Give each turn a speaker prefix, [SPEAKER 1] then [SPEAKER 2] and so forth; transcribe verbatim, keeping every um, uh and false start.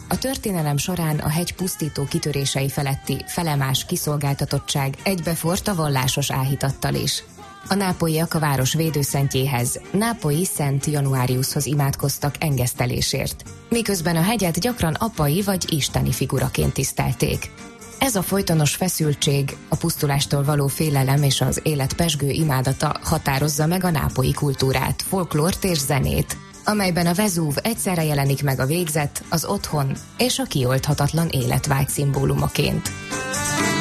[SPEAKER 1] A történelem során a hegy pusztító kitörései feletti felemás kiszolgáltatottság egybeforrt a vallásos áhítattal is. A nápolyiak a város védőszentjéhez, nápolyi Szent Januáriushoz imádkoztak engesztelésért, miközben a hegyet gyakran apai vagy isteni figuraként tisztelték. Ez a folytonos feszültség, a pusztulástól való félelem és az élet pezsgő imádata határozza meg a nápolyi kultúrát, folklort és zenét, amelyben a Vezúv egyszerre jelenik meg a végzet, az otthon és a kioldhatatlan életvágy szimbólumaként.